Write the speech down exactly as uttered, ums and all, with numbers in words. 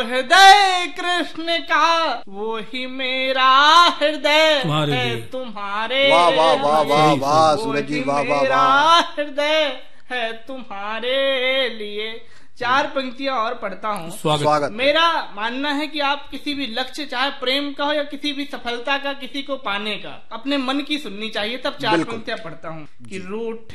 हृदय कृष्ण का वो ही मेरा हृदय है तुम्हारे। वाह वाह वाह वाह वाह सूरज जी, वाह वाह मेरा वाह। हृदय है तुम्हारे लिए। चार पंक्तियां और पढ़ता हूँ। स्वागत, स्वागत। मेरा मानना है कि आप किसी भी लक्ष्य, चाहे प्रेम का हो या किसी भी सफलता का, किसी को पाने का, अपने मन की सुननी चाहिए। तब चार पंक्तियां पढ़ता हूँ कि रूठ